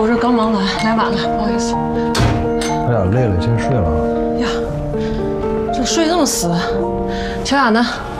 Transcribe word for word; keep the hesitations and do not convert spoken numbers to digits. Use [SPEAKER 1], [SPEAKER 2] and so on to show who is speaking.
[SPEAKER 1] 我这刚忙完，来晚了，不好意思。
[SPEAKER 2] 他俩累了，先睡了啊。
[SPEAKER 1] 呀，这睡这么死，小雅呢？